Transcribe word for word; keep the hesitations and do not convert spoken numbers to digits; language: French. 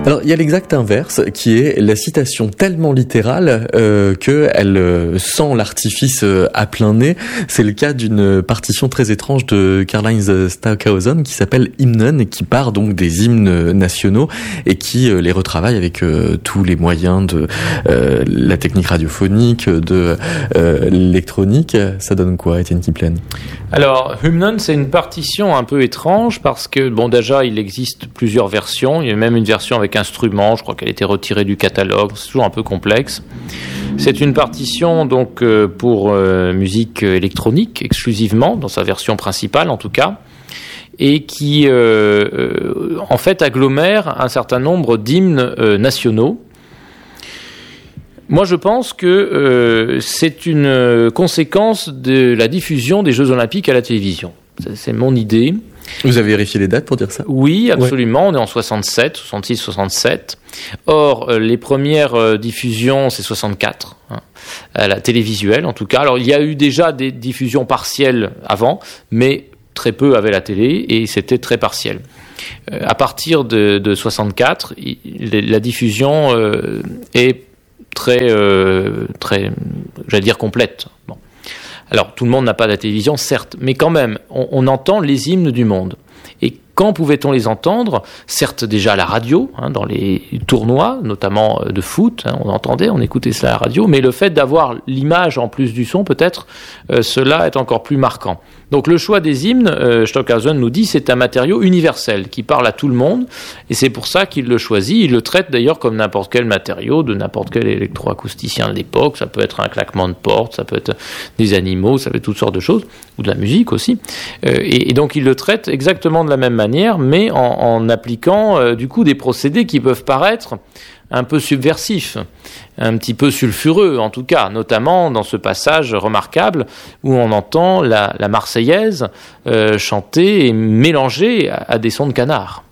Alors, il y a l'exact inverse, qui est la citation tellement littérale euh, qu'elle euh, sent l'artifice euh, à plein nez. C'est le cas d'une partition très étrange de Karlheinz Stockhausen qui s'appelle Hymnen et qui part donc des hymnes nationaux et qui euh, les retravaille avec euh, tous les moyens de euh, la technique radiophonique, de euh, l'électronique. Ça donne quoi, Étienne Kiplen ? Alors, Hymnen, c'est une partition un peu étrange parce que, bon, déjà, il existe plusieurs versions. Il y a même une version avec instrument, je crois qu'elle a été retirée du catalogue, c'est toujours un peu complexe. C'est une partition donc euh, pour euh, musique électronique exclusivement, dans sa version principale en tout cas, et qui euh, euh, en fait agglomère un certain nombre d'hymnes euh, nationaux. Moi je pense que euh, c'est une conséquence de la diffusion des Jeux Olympiques à la télévision. C'est, c'est mon idée. Vous avez vérifié les dates pour dire ça ? Oui, absolument. Ouais. On est en soixante-sept, soixante-six, soixante-sept. Or, euh, les premières euh, diffusions, c'est soixante-quatre, hein, à la télévisuelle en tout cas. Alors, il y a eu déjà des diffusions partielles avant, mais très peu avaient la télé et c'était très partiel. Euh, à partir de, de soixante-quatre, il, la diffusion euh, est très, euh, très, j'allais dire complète. Bon. Alors, tout le monde n'a pas la télévision, certes, mais quand même, on, on entend les hymnes du monde. Et quand pouvait-on les entendre ? Certes, déjà à la radio, hein, dans les tournois, notamment de foot, hein, on entendait, on écoutait cela à la radio, mais le fait d'avoir l'image en plus du son, peut-être, euh, cela est encore plus marquant. Donc le choix des hymnes, euh, Stockhausen nous dit, c'est un matériau universel qui parle à tout le monde, et c'est pour ça qu'il le choisit. Il le traite d'ailleurs comme n'importe quel matériau de n'importe quel électroacousticien de l'époque. Ça peut être un claquement de porte, ça peut être des animaux, ça peut être toutes sortes de choses, ou de la musique aussi. Euh, et, et donc il le traite exactement de la même manière, mais en, en appliquant euh, du coup des procédés qui peuvent paraître un peu subversif, un petit peu sulfureux en tout cas, notamment dans ce passage remarquable où on entend la, la Marseillaise euh, chantée et mélangée à, à des sons de canard.